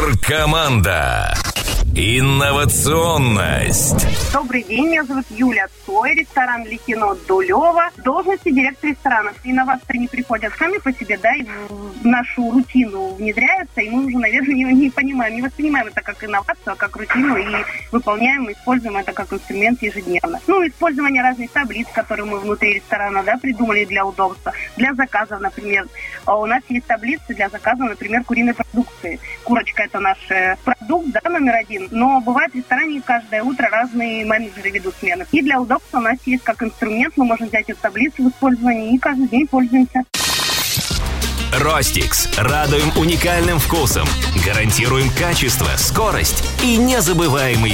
Команда. Инновационность. Добрый день, меня зовут Юля Цой, ресторан Ликино Дулева. В должности директор ресторана. Инноваторы не приходят сами по себе, да, и в нашу рутину внедряются, и мы уже, наверное, не понимаем, не воспринимаем это как инновацию, а как рутину, и выполняем, используем это как инструмент ежедневно. Использование разных таблиц, которые мы внутри ресторана, да, придумали для удобства. Для заказов, например, у нас есть таблицы для заказов, например, куриной продукции. Курочка – это наш продукт, да, номер один. Но бывает в ресторане каждое утро разные менеджеры ведут смены. И для удобства у нас есть как инструмент, мы можем взять эту таблицу в использовании и каждый день пользуемся. Ростикс. Радуем уникальным вкусом. Гарантируем качество, скорость и незабываемый